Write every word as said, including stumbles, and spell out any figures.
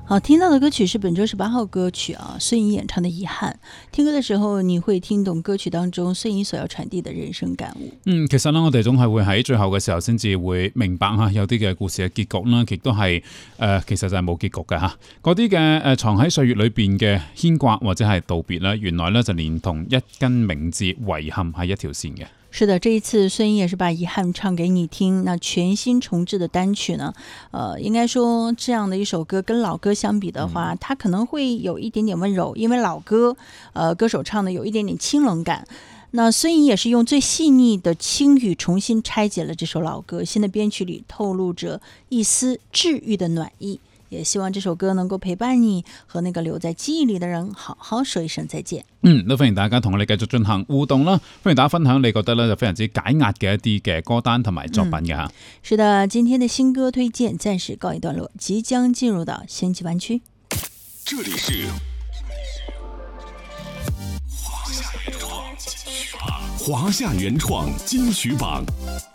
好，聽到的歌曲是本周十八號歌曲啊，孫穎演唱的《遺憾》。聽歌的時候，你會聽懂歌曲當中孫穎所要傳遞的人生感悟。 嗯，其實呢，我哋總係會喺最後嘅時候先至會明白吓，有啲嘅故事嘅結局啦，亦都係誒，其實就係冇結局嘅吓。嗰啲嘅誒藏喺歲月裏邊嘅牽掛或者係道別啦，原來呢就連同一根名字遺憾係一條線嘅。 是的，這一次孫穎也是把遺憾唱給你聽。那全新重製的單曲呢，呃，應該說這樣的一首歌跟老歌相比的話，嗯、它可能會有一點點溫柔，因為老歌，呃，歌手唱的有一點點清冷感。那孫穎也是用最細膩的輕語重新拆解了這首老歌，新的編曲裏透露着一絲治癒的暖意。也希望這首歌能夠陪伴你和那個留在記憶裏的人好好說一聲再見。 嗯，都歡迎大家同我哋繼續進行互動啦，歡迎大家分享你覺得咧就非常之解壓嘅一啲嘅歌單同埋作品嘅吓、嗯。是的，今天的新歌推薦暫時告一段落，即將進入到仙氣灣區。 這裡是華夏原創金曲榜，華夏原創金曲榜。